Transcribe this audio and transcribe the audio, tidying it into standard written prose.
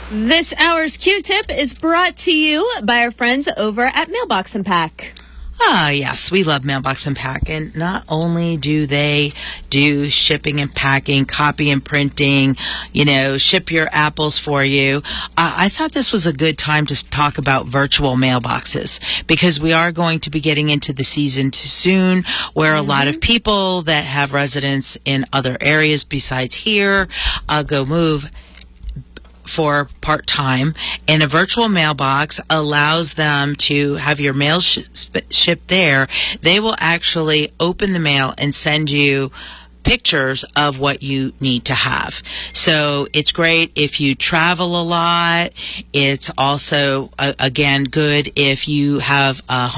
This hour's Q-Tip is brought to you by our friends over at Mailbox and Pack. Ah, yes, we love Mailbox and Pack. And not only do they do shipping and packing, copy and printing, ship your apples for you, I thought this was a good time to talk about virtual mailboxes, because we are going to be getting into the season soon where a lot of people that have residence in other areas besides here go move for part-time, and a virtual mailbox allows them to have your mail shipped there. They will actually open the mail and send you pictures of what you need to have. So it's great if you travel a lot. It's also, again, good if you have a